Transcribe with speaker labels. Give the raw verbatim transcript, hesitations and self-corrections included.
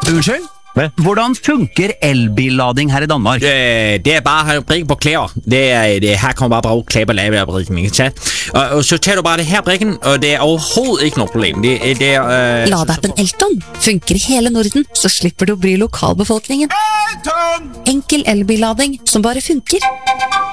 Speaker 1: Unnskyld?
Speaker 2: Hvad?
Speaker 1: Hvordan funker elbillading her i Danmark?
Speaker 3: Øh, det er bare at brikke på klæder. Det er, det, her kommer bare brug klæber lave brikken, ikke sant? Og, og så tager du bare det her brikken, og det er overhovedet ikke noe problem. Det, det er... Øh,
Speaker 4: Ladeappen Elton funker i hele Norden, så slipper du å bry lokalbefolkningen. Enkel elbillading som bare funker.